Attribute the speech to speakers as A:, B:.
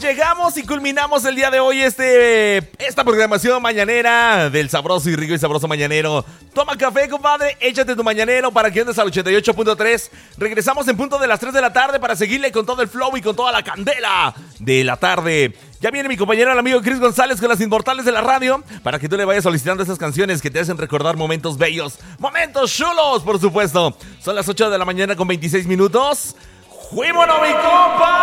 A: llegamos y culminamos el día de hoy esta programación mañanera del sabroso y rico y sabroso mañanero. Toma café, compadre, échate tu mañanero para que andes al 88.3. Regresamos en punto de las 3 de la tarde para seguirle con todo el flow y con toda la candela de la tarde. Ya viene mi compañero, el amigo Chris González, con las inmortales de la radio, para que tú le vayas solicitando esas canciones que te hacen recordar momentos bellos, momentos chulos, por supuesto. Son las 8 de la mañana con 26 minutos. ¡Fuímonos, mi compa!